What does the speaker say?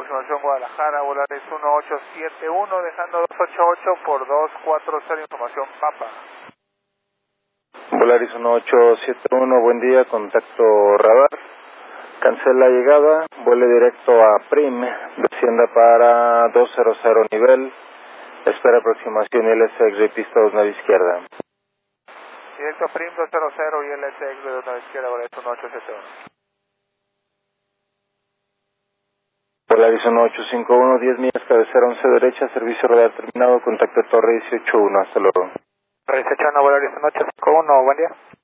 información Guadalajara, Volaris 1871, dejando 288 por 240, información Papa. Volaris 1871, buen día, contacto radar. Cancela llegada, vuele directo a Prim, descienda para 200 nivel, espera aproximación ILSX de pista 2 nave izquierda. Directo Prim 200 y LSX de 2 nave izquierda, Volaris 1871. Volaris 1851, 10 millas, cabecera 11 derecha, servicio radar terminado, contacto torre 181, hasta luego. Torre 181, Volaris 1851, buen día.